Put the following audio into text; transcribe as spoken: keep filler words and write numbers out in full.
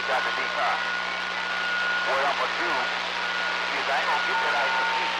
got the big car. What I'm going to do is I ain't going to get that ice and keep